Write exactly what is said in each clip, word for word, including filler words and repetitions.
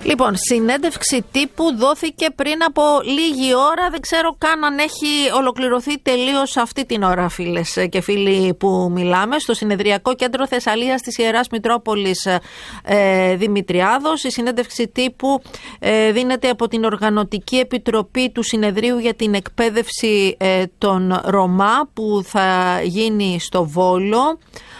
Λοιπόν, συνέντευξη τύπου δόθηκε πριν από λίγη ώρα. Δεν ξέρω καν αν έχει ολοκληρωθεί τελείως αυτή την ώρα, φίλες και φίλοι που μιλάμε. Στο Συνεδριακό Κέντρο Θεσσαλίας της Ιεράς Μητρόπολης ε, Δημητριάδος. Η συνέντευξη τύπου ε, δίνεται από την Οργανωτική Επιτροπή του Συνεδρίου για την Εκπαίδευση ε, των Ρωμά, που θα γίνει στο Βόλο.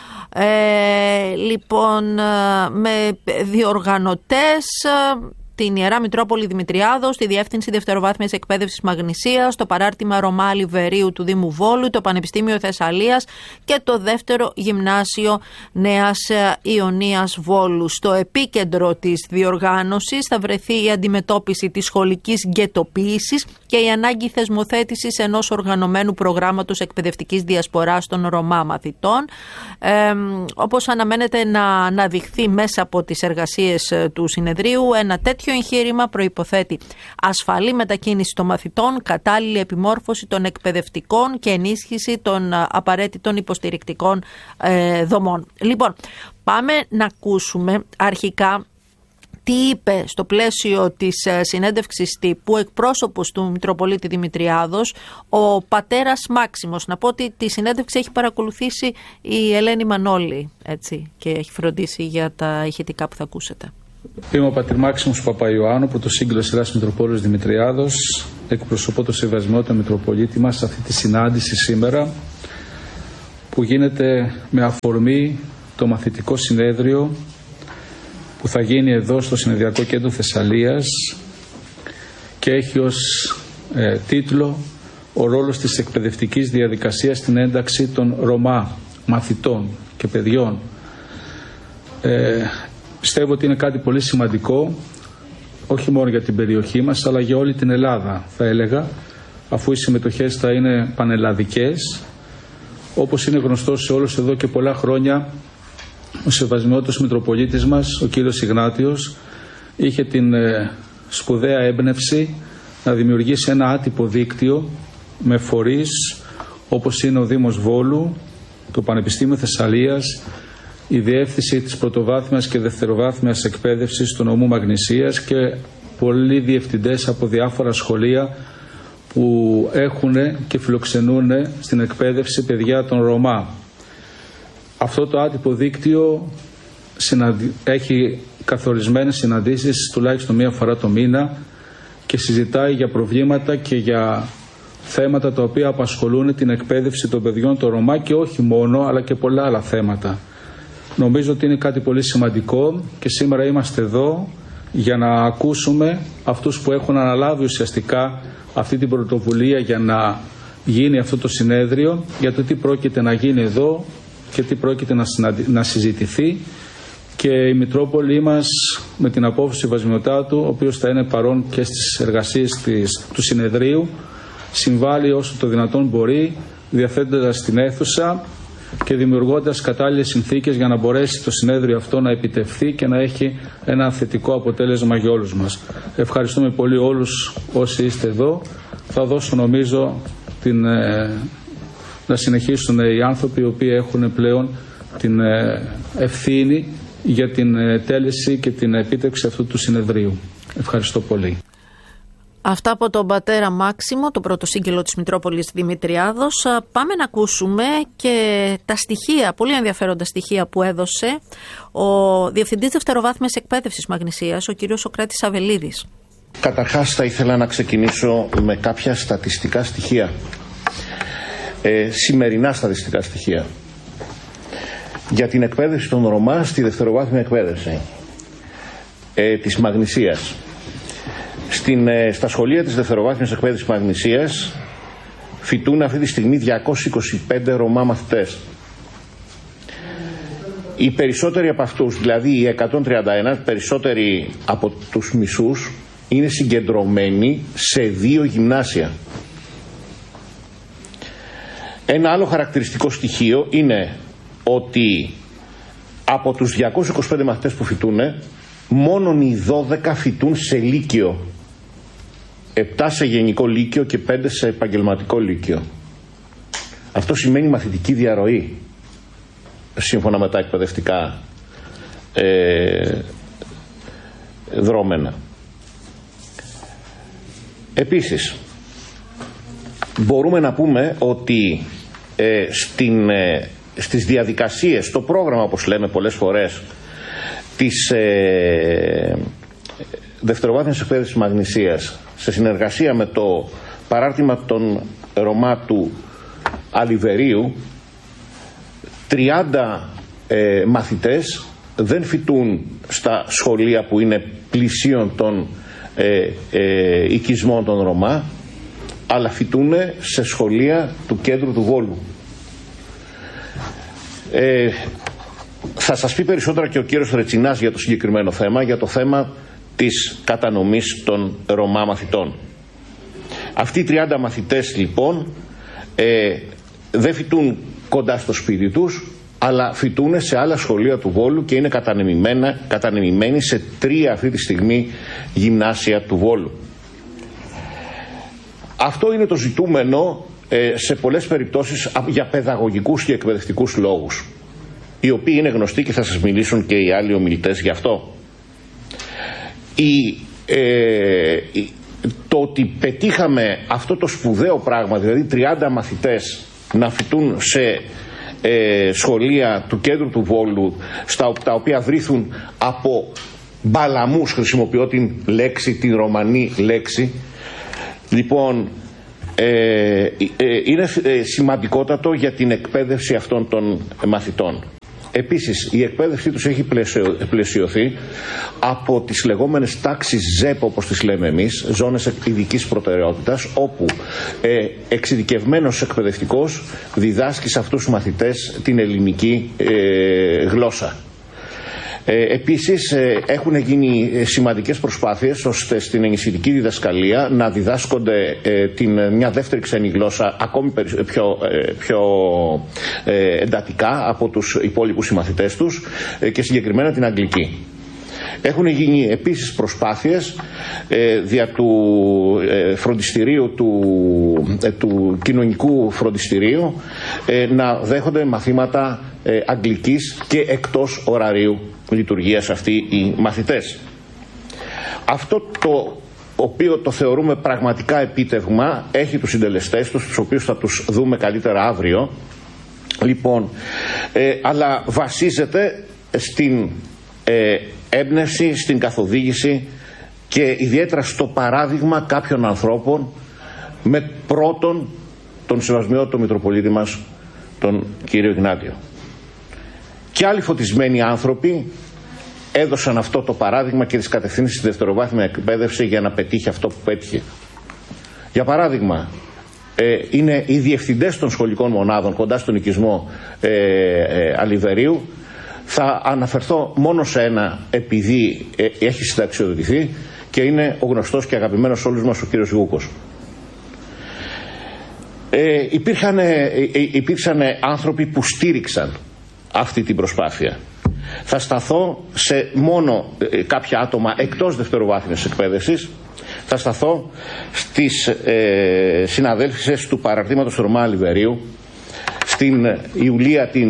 Ε, λοιπόν, με διοργανωτές την Ιερά Μητρόπολη Δημητριάδος, τη Διεύθυνση Δευτεροβάθμιας Εκπαίδευσης Μαγνησίας, το Παράρτημα Ρωμά Λιβερίου του Δήμου Βόλου, το Πανεπιστήμιο Θεσσαλίας και το Δεύτερο Γυμνάσιο Νέας Ιωνίας Βόλου. Στο επίκεντρο της διοργάνωσης θα βρεθεί η αντιμετώπιση της σχολικής γκετοποίησης και η ανάγκη θεσμοθέτησης ενός οργανωμένου προγράμματος εκπαιδευτικής διασποράς των Ρωμά μαθητών. Ε, όπως αναμένεται να αναδειχθεί μέσα από τις εργασίες του συνεδρίου, ένα τέτοιο εγχείρημα προϋποθέτει ασφαλή μετακίνηση των μαθητών, κατάλληλη επιμόρφωση των εκπαιδευτικών και ενίσχυση των απαραίτητων υποστηρικτικών ε, δομών. Λοιπόν, πάμε να ακούσουμε αρχικά τι είπε στο πλαίσιο της συνέντευξης τύπου εκπρόσωπος του Μητροπολίτη Δημητριάδος, ο πατέρας Μάξιμος. Να πω ότι τη συνέντευξη έχει παρακολουθήσει η Ελένη Μανώλη, έτσι, και έχει φροντίσει για τα ηχητικά που θα ακούσετε. Είμαι ο πατήρ Μάξιμος Παπαϊωάννου, πρωτοσύγγελος Ιεράς Μητροπόλεως Δημητριάδος. Εκπροσωπώ το Σεβασμιότατο Μητροπολίτη μας σε αυτή τη συνάντηση σήμερα, που γίνεται με αφορμή το μαθητικό συνέδριο που θα γίνει εδώ στο Συνεδριακό Κέντρο Θεσσαλίας και έχει ως ε, τίτλο «Ο ρόλος της εκπαιδευτικής διαδικασίας στην ένταξη των Ρωμά μαθητών και παιδιών». Ε, πιστεύω ότι είναι κάτι πολύ σημαντικό, όχι μόνο για την περιοχή μας, αλλά για όλη την Ελλάδα, θα έλεγα, αφού οι συμμετοχές θα είναι πανελλαδικές. Όπως είναι γνωστό σε όλους εδώ και πολλά χρόνια, ο Σεβασμιότατος Μητροπολίτης μας, ο κύριος Ιγνάτιος, είχε την ε, σπουδαία έμπνευση να δημιουργήσει ένα άτυπο δίκτυο με φορείς όπως είναι ο Δήμος Βόλου, το Πανεπιστήμιο Θεσσαλίας, η Διεύθυνση της Πρωτοβάθμιας και Δευτεροβάθμιας Εκπαίδευσης του νομού Μαγνησίας και πολλοί διευθυντές από διάφορα σχολεία που έχουν και φιλοξενούν στην εκπαίδευση παιδιά των Ρωμά. Αυτό το άτυπο δίκτυο συναντι... έχει καθορισμένες συναντήσεις τουλάχιστον μία φορά το μήνα και συζητάει για προβλήματα και για θέματα τα οποία απασχολούν την εκπαίδευση των παιδιών των Ρωμά και όχι μόνο, αλλά και πολλά άλλα θέματα. Νομίζω ότι είναι κάτι πολύ σημαντικό και σήμερα είμαστε εδώ για να ακούσουμε αυτούς που έχουν αναλάβει ουσιαστικά αυτή την πρωτοβουλία για να γίνει αυτό το συνέδριο, για το τι πρόκειται να γίνει εδώ και τι πρόκειται να, συναντι... να συζητηθεί, και η Μητρόπολη μας με την απόφαση του Σεβασμιωτάτου, ο οποίος θα είναι παρόν και στις εργασίες της... του συνεδρίου, συμβάλλει όσο το δυνατόν μπορεί, διαθέτοντας την αίθουσα και δημιουργώντας κατάλληλες συνθήκες για να μπορέσει το συνέδριο αυτό να επιτευχθεί και να έχει ένα θετικό αποτέλεσμα για όλους μας. Ευχαριστούμε πολύ όλους όσοι είστε εδώ. Θα δώσω νομίζω την, ε, να συνεχίσουν οι άνθρωποι οι οποίοι έχουν πλέον την ε, ευθύνη για την ε, τέλεση και την επίτευξη αυτού του συνεδρίου. Ευχαριστώ πολύ. Αυτά από τον πατέρα Μάξιμο, το πρωτοσύγγελο της Μητρόπολης Δημητριάδος. Πάμε να ακούσουμε και τα στοιχεία, πολύ ενδιαφέροντα στοιχεία που έδωσε ο Διευθυντής Δευτεροβάθμιας Εκπαίδευσης Μαγνησίας, ο κύριος Σοκράτης Αβελίδης. Καταρχάς θα ήθελα να ξεκινήσω με κάποια στατιστικά στοιχεία, ε, σημερινά στατιστικά στοιχεία για την εκπαίδευση των Ρωμά στη δευτεροβάθμια εκπαίδευση ε, της Μαγνησίας. Στην, ε, στα σχολεία της δευτεροβάθμιας εκπαίδευσης Μαγνησίας φοιτούν αυτή τη στιγμή διακόσιοι είκοσι πέντε Ρωμά μαθητές. Οι περισσότεροι από αυτούς, δηλαδή οι εκατόν τριάντα ένα, περισσότεροι από τους μισούς, είναι συγκεντρωμένοι σε δύο γυμνάσια. Ένα άλλο χαρακτηριστικό στοιχείο είναι ότι από τους διακόσιους είκοσι πέντε μαθητές που φοιτούν, μόνον οι δώδεκα φοιτούν σε λύκειο. επτά σε γενικό λύκειο και πέντε σε επαγγελματικό λύκειο. Αυτό σημαίνει μαθητική διαρροή, σύμφωνα με τα εκπαιδευτικά ε, δρόμενα. Επίσης, μπορούμε να πούμε ότι ε, στην, ε, στις διαδικασίες, στο πρόγραμμα, όπως λέμε πολλές φορές, της ε, δευτεροβάθμιας εκπαίδευσης Μαγνησίας, σε συνεργασία με το παράρτημα των Ρωμά του Αλιβερίου, τριάντα ε, μαθητές δεν φοιτούν στα σχολεία που είναι πλησίων των ε, ε, οικισμών των Ρωμά, αλλά φοιτούν σε σχολεία του κέντρου του Βόλου. Ε, θα σας πει περισσότερα και ο κύριος Ρετσινάς για το συγκεκριμένο θέμα, για το θέμα της κατανομής των Ρωμά μαθητών. Αυτοί οι τριάντα μαθητές λοιπόν ε, δεν φοιτούν κοντά στο σπίτι τους, αλλά φοιτούν σε άλλα σχολεία του Βόλου και είναι κατανεμημένοι σε τρία αυτή τη στιγμή γυμνάσια του Βόλου. Αυτό είναι το ζητούμενο ε, σε πολλές περιπτώσεις για παιδαγωγικούς και εκπαιδευτικούς λόγους, οι οποίοι είναι γνωστοί και θα σας μιλήσουν και οι άλλοι ομιλητές γι' αυτό. Η, ε, το ότι πετύχαμε αυτό το σπουδαίο πράγμα, δηλαδή τριάντα μαθητές να φοιτούν σε ε, σχολεία του κέντρου του Βόλου, στα, τα οποία βρήθουν από μπαλαμούς, χρησιμοποιώ την λέξη, την ρωμανή λέξη, λοιπόν ε, ε, είναι ε, σημαντικότατο για την εκπαίδευση αυτών των μαθητών. Επίσης, η εκπαίδευσή τους έχει πλαισιωθεί από τις λεγόμενες τάξεις ΖΕΠ, όπως τις λέμε εμείς, ζώνες ειδικής προτεραιότητας, όπου ε, εξειδικευμένος εκπαιδευτικός διδάσκει σε αυτούς τους μαθητές την ελληνική ε, γλώσσα. Ε, επίσης ε, έχουν γίνει σημαντικές προσπάθειες ώστε στην ενισχυτική διδασκαλία να διδάσκονται ε, την, μια δεύτερη ξένη γλώσσα ακόμη πιο, ε, πιο ε, εντατικά από τους υπόλοιπους συμμαθητές τους ε, και συγκεκριμένα την αγγλική. Έχουν γίνει επίσης προσπάθειες ε, δια του ε, φροντιστηρίου, του, ε, του κοινωνικού φροντιστηρίου ε, να δέχονται μαθήματα ε, αγγλικής και εκτός ωραρίου λειτουργίας αυτοί οι μαθητές. Αυτό το οποίο το θεωρούμε πραγματικά επίτευγμα έχει τους συντελεστές τους, τους οποίους θα τους δούμε καλύτερα αύριο, λοιπόν, ε, αλλά βασίζεται στην ε, έμπνευση, στην καθοδήγηση και ιδιαίτερα στο παράδειγμα κάποιων ανθρώπων, με πρώτον τον σεβασμιότατο Μητροπολίτη μας, τον κύριο Ιγνάτιο. Και άλλοι φωτισμένοι άνθρωποι έδωσαν αυτό το παράδειγμα και τις κατευθύνσεις στη δευτεροβάθμια εκπαίδευση για να πετύχει αυτό που πέτυχε. Για παράδειγμα, ε, είναι οι διευθυντές των σχολικών μονάδων κοντά στον οικισμό ε, ε, Αλιβερίου. Θα αναφερθώ μόνο σε ένα, επειδή ε, έχει συνταξιοδοτηθεί και είναι ο γνωστός και αγαπημένος όλους μας ο κύριος Γούκος. Ε, υπήρχαν, ε, υπήρξαν άνθρωποι που στήριξαν αυτή την προσπάθεια. Θα σταθώ σε μόνο ε, κάποια άτομα εκτός δευτεροβάθμιας εκπαίδευσης. Θα σταθώ στις ε, συναδέλφισες του παραρτήματος του Ρωμά Αλιβερίου, στην Ιουλία την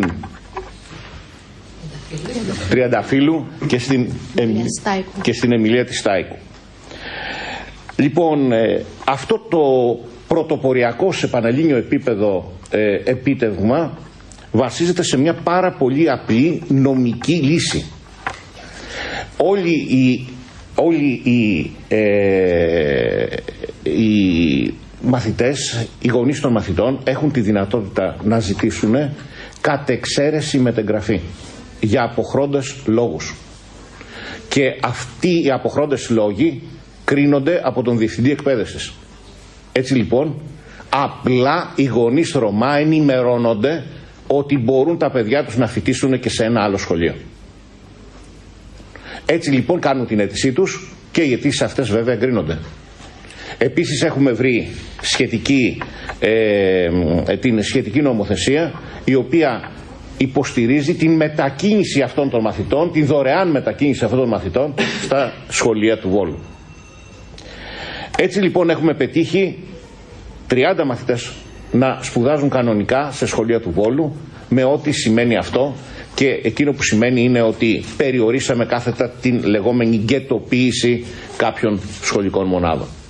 Τριανταφύλου και στην, ε, και στην Εμιλία της Στάικου. Λοιπόν, ε, αυτό το πρωτοποριακό σε πανελλήνιο επίπεδο ε, επίτευγμα βασίζεται σε μια πάρα πολύ απλή νομική λύση. Όλοι οι, όλοι οι, ε, οι μαθητές, οι γονείς των μαθητών έχουν τη δυνατότητα να ζητήσουν κατ' εξαίρεση μετεγγραφή για αποχρόντες λόγους. Και αυτοί οι αποχρόντες λόγοι κρίνονται από τον Διευθυντή Εκπαίδευσης. Έτσι λοιπόν, απλά οι γονείς Ρωμά ενημερώνονται ότι μπορούν τα παιδιά τους να φοιτήσουν και σε ένα άλλο σχολείο. Έτσι λοιπόν κάνουν την αίτησή τους και οι αιτήσεις αυτές βέβαια εγκρίνονται. Επίσης έχουμε βρει σχετική, ε, την σχετική νομοθεσία, η οποία υποστηρίζει την μετακίνηση αυτών των μαθητών, την δωρεάν μετακίνηση αυτών των μαθητών στα σχολεία του Βόλου. Έτσι λοιπόν έχουμε πετύχει τριάντα μαθητές να σπουδάζουν κανονικά σε σχολεία του Βόλου, με ό,τι σημαίνει αυτό και εκείνο που σημαίνει είναι ότι περιορίσαμε κάθετα την λεγόμενη γκέτοποίηση κάποιων σχολικών μονάδων.